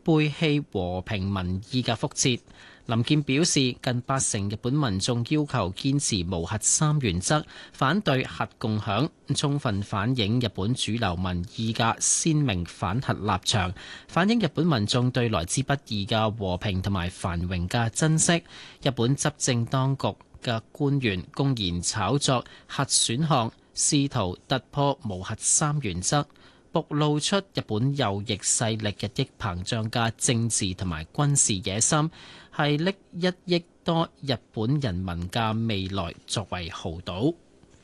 背棄和平民意嘅覆轍。林健表示，近80%日本民眾要求堅持無核三原則，反對核共享，充分反映日本主流民意嘅鮮明反核立場，反映日本民眾對來之不易嘅和平同埋繁榮嘅珍惜。日本執政當局嘅官員公然炒作核選項，試圖突破無核三原則，暴露出日本右翼勢力日益膨脹嘅政治同埋軍事野心，係拎1億多日本人民嘅未來作為豪賭。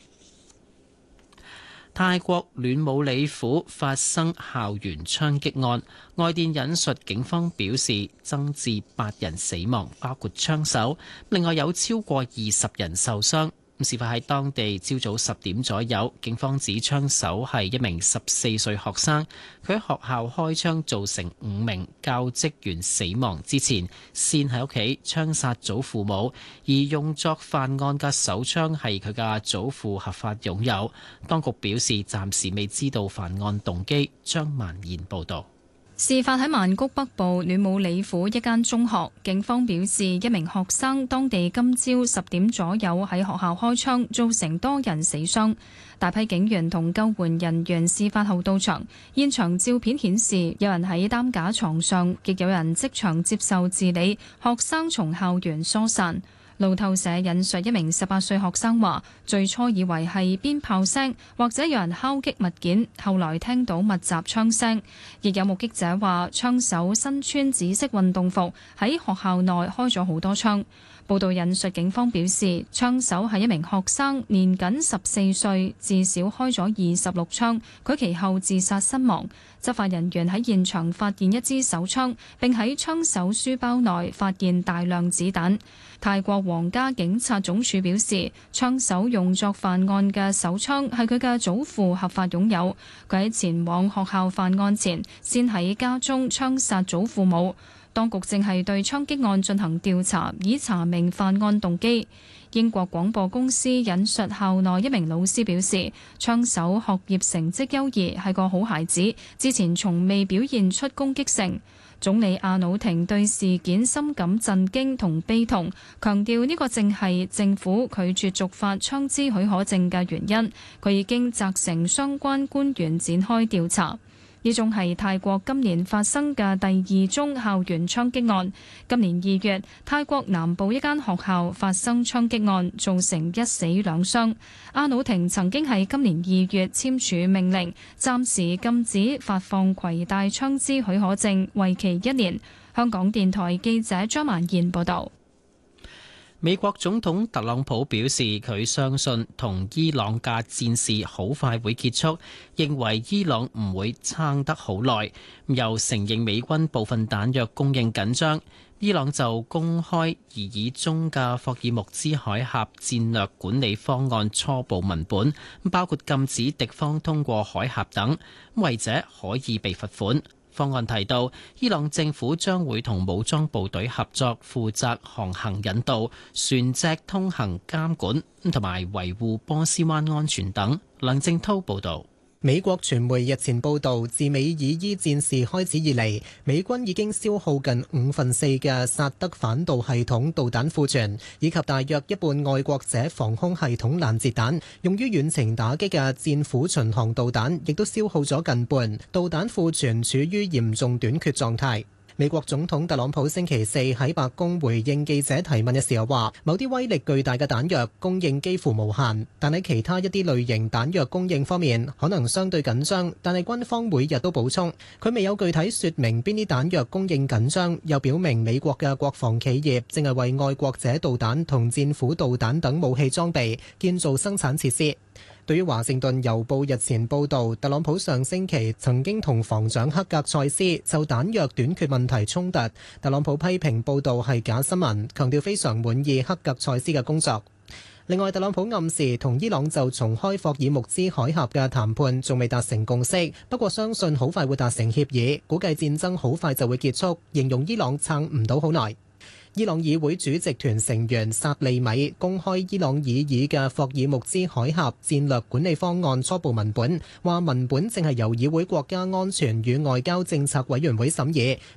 泰國暖武里府發生校園槍擊案，外電引述警方表示，增至8人死亡，包括槍手，另外有超過20人受傷。事發喺當地朝早10點左右，警方指槍手係一名14歲學生，佢喺學校開槍造成5名教職員死亡之前，先喺屋企槍殺祖父母，而用作犯案嘅手槍係佢嘅祖父合法擁有。當局表示暫時未知道犯案動機。張萬賢報導。 事發喺曼谷北部暖武里府一間中學，警方表示一名學生當地今朝10點左右喺學校開槍，造成多人死傷。大批警員同救援人員事發後到場，現場照片顯示有人喺擔架床上，亦有人即場接受治理，學生從校園疏散。路透社引述一名18歲學生話，最初以為係鞭炮聲或者有人敲擊物件，後來聽到密集槍聲。亦有目擊者話，槍手身穿紫色運動服，喺學校內開咗好多槍。報道引述警方表示，槍手係一名學生，年僅14歲，至少開咗26槍，佢其後自殺身亡。執法人員喺現場發現一支手槍，並喺槍手書包內發現大量子彈。泰國皇家警察總署表示，槍手用作犯案嘅手槍係佢嘅祖父合法擁有，佢喺前往學校犯案前，先喺家中槍殺祖父母。當局正係對槍擊案進行調查，以查明犯案動機。英國廣播公司引述校內一名老師表示，槍手學業成績優異，係個好孩子，之前從未表現出攻擊性。總理阿努廷對事件深感震驚同悲痛，強調呢個正係政府拒絕續發槍支許可證嘅原因。佢已經責成相關官員展開調查。呢宗係泰國今年發生嘅第2宗校園槍擊案。今年2月，泰國南部一間學校發生槍擊案，造成1死2傷。阿努廷曾經喺今年2月簽署命令，暫時禁止發放攜帶槍支許可證，為期1年。香港電台記者張萬燕報導。 美國總統特朗普表示，佢相信同伊朗嘅戰事好快會結束，認為伊朗唔會撐得好耐，又承認美軍部分彈藥供應緊張。伊朗就公開擬議中嘅霍爾木茲海峽戰略管理方案初步文本，包括禁止敵方通過海峽等，違者可以被罰款。方案提到，伊朗政府將會同武裝部隊合作，負責航行引導、船隻通行監管同埋維護波斯灣安全等。梁正濤報導。 美國傳媒日前報導，自美以伊戰事開始以嚟，美軍已經消耗近4/5嘅薩德反導系統導彈庫存，以及大約一半愛國者防空系統攔截彈。用於遠程打擊嘅戰斧巡航導彈亦都消耗咗近半，導彈庫存處於嚴重短缺狀態。美國總統特朗普星期4喺白宮回應記者提問嘅時候話，某啲威力巨大嘅彈藥供應幾乎無限，但喺其他一啲類型彈藥供應方面可能相對緊張，但係軍方每日都補充。佢未有具體說明邊啲彈藥供應緊張，又表明美國嘅國防企業正係為愛國者導彈同戰斧導彈等武器裝備建造生產設施。對於華盛頓郵報日前報導，特朗普上星期曾經同防長克格塞斯就彈藥短缺問題衝突，特朗普批評報導係假新聞，強調非常滿意克格塞斯嘅工作。另外，特朗普暗示同伊朗就重開霍爾木茲海峽嘅談判仲未達成共識，不過相信好快會達成協議，估計戰爭好快就會結束，形容伊朗撐唔到好耐。伊朗議會主席團成員薩利米公開伊朗擬議嘅霍爾木茲海峽戰略管理方案初步文本，話文本正係由議會國家安全與外交政策委員會審議，